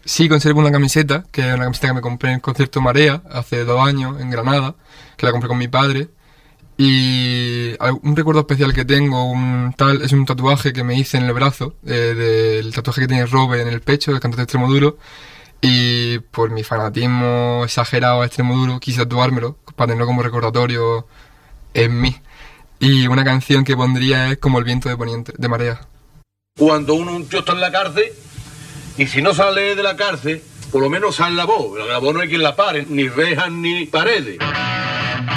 Sí, conservo una camiseta, que es una camiseta que me compré en el concierto Marea hace 2 años en Granada, que la compré con mi padre. Y un recuerdo especial que tengo, es un tatuaje que me hice en el brazo, del tatuaje que tiene Robe en el pecho, del cantante de Extremoduro. Y por mi fanatismo exagerado a Extremoduro quise tatuármelo para tenerlo como recordatorio en mí. Y una canción que pondría es Como el viento de Poniente, de Marea. Cuando un tío está en la cárcel, y si no sale de la cárcel, por lo menos sale la voz. La voz no hay quien la pare, ni rejas ni paredes.